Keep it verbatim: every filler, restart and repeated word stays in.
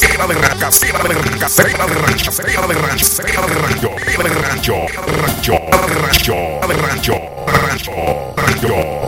casera de rancho, casera de rancho, casera de rancho, casera de rancho, casera de rancho, de rancho, rancho, rancho, rancho, rancho, rancho.